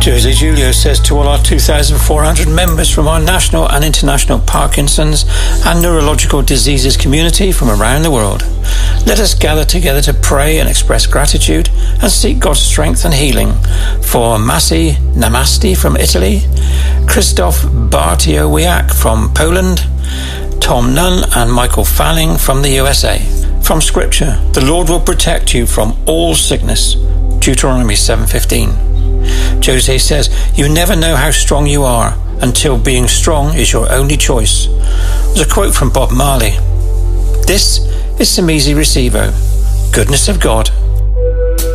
Jose Julio says to all our 2,400 members from our national and international Parkinson's and neurological diseases community from around the world, let us gather together to pray and express gratitude and seek God's strength and healing for Masi Namasti from Italy, Krzysztof Bartiowiak from Poland, Tom Nunn and Michael Fanning from the USA. From Scripture, the Lord will protect you from all sickness. Deuteronomy 7:15. Jose says, you never know how strong you are until being strong is your only choice. There's a quote from Bob Marley. This is Simizi Recibo. Goodness of God.